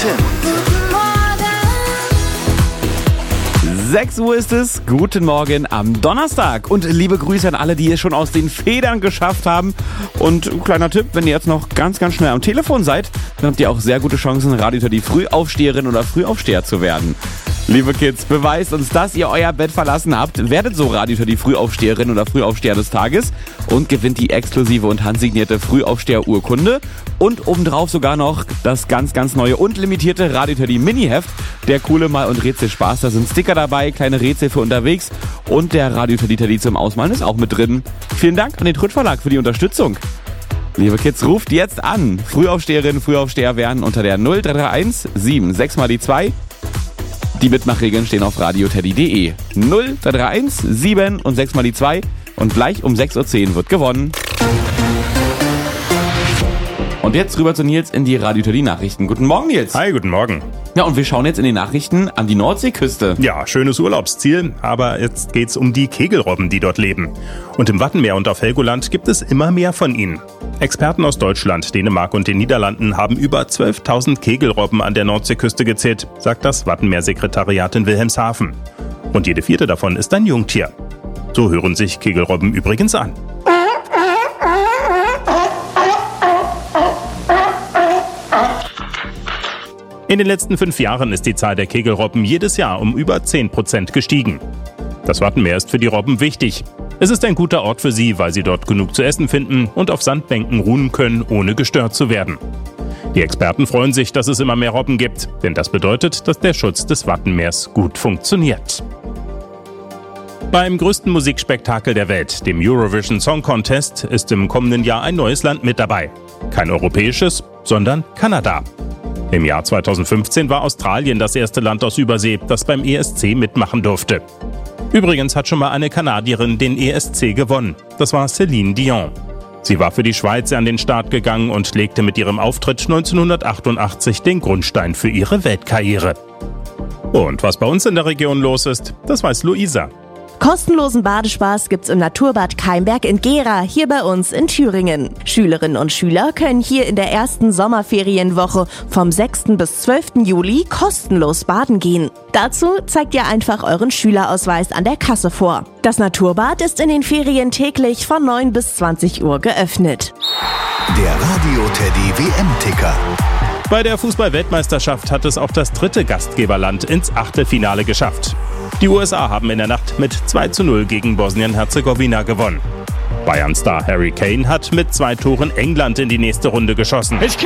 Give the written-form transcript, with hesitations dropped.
Tim. 6 Uhr ist es. Guten Morgen am Donnerstag. Und liebe Grüße an alle, die es schon aus den Federn geschafft haben. Und ein kleiner Tipp, wenn ihr jetzt noch ganz schnell am Telefon seid, dann habt ihr auch sehr gute Chancen, Radio Teddy Frühaufsteherin oder Frühaufsteher zu werden. Liebe Kids, beweist uns, dass ihr euer Bett verlassen habt. Werdet so Radio Teddy Frühaufsteherin oder Frühaufsteher des Tages und gewinnt die exklusive und handsignierte Frühaufsteher-Urkunde. Und obendrauf sogar noch das ganz neue und limitierte Radio Teddy Mini-Heft. Der coole Mal- und Rätselspaß. Da sind Sticker dabei, kleine Rätsel für unterwegs und der Radio Teddy zum Ausmalen ist auch mit drin. Vielen Dank an den Trutsch Verlag für die Unterstützung. Liebe Kids, ruft jetzt an. Frühaufsteherin, Frühaufsteher werden unter der 0331 76 mal die 2. Die Mitmachregeln stehen auf radioteddy.de. 0331 7 und 6 mal die 2 und gleich um 6.10 Uhr wird gewonnen. Und jetzt rüber zu Nils in die Radio Teddy Nachrichten. Guten Morgen, Nils. Hi, guten Morgen. Ja, und wir schauen jetzt in den Nachrichten an die Nordseeküste. Ja, schönes Urlaubsziel, aber jetzt geht's um die Kegelrobben, die dort leben. Und im Wattenmeer und auf Helgoland gibt es immer mehr von ihnen. Experten aus Deutschland, Dänemark und den Niederlanden haben über 12.000 Kegelrobben an der Nordseeküste gezählt, sagt das Wattenmeersekretariat in Wilhelmshaven. Und jede 4. davon ist ein Jungtier. So hören sich Kegelrobben übrigens an. In den letzten 5 Jahren ist die Zahl der Kegelrobben jedes Jahr um über 10% gestiegen. Das Wattenmeer ist für die Robben wichtig. Es ist ein guter Ort für sie, weil sie dort genug zu essen finden und auf Sandbänken ruhen können, ohne gestört zu werden. Die Experten freuen sich, dass es immer mehr Robben gibt, denn das bedeutet, dass der Schutz des Wattenmeers gut funktioniert. Beim größten Musikspektakel der Welt, dem Eurovision Song Contest, ist im kommenden Jahr ein neues Land mit dabei. Kein europäisches, sondern Kanada. Im Jahr 2015 war Australien das erste Land aus Übersee, das beim ESC mitmachen durfte. Übrigens hat schon mal eine Kanadierin den ESC gewonnen. Das war Céline Dion. Sie war für die Schweiz an den Start gegangen und legte mit ihrem Auftritt 1988 den Grundstein für ihre Weltkarriere. Und was bei uns in der Region los ist, das weiß Luisa. Kostenlosen Badespaß gibt's im Naturbad Keimberg in Gera, hier bei uns in Thüringen. Schülerinnen und Schüler können hier in der ersten Sommerferienwoche vom 6. bis 12. Juli kostenlos baden gehen. Dazu zeigt ihr einfach euren Schülerausweis an der Kasse vor. Das Naturbad ist in den Ferien täglich von 9 bis 20 Uhr geöffnet. Der Radio Teddy WM-Ticker. Bei der Fußball-Weltmeisterschaft hat es auch das 3. Gastgeberland ins Achtelfinale geschafft. Die USA haben in der Nacht mit 2:0 gegen Bosnien-Herzegowina gewonnen. Bayern-Star Harry Kane hat mit 2 Toren England in die nächste Runde geschossen.